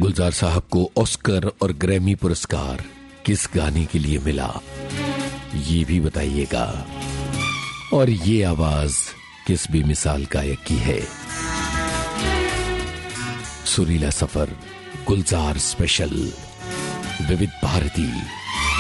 गुलजार साहब को ऑस्कर और ग्रैमी पुरस्कार किस गाने के लिए मिला, ये भी बताइएगा। और ये आवाज किस बेमिसाल गायक की है। सुरीला सफर गुलजार स्पेशल, विविध भारती।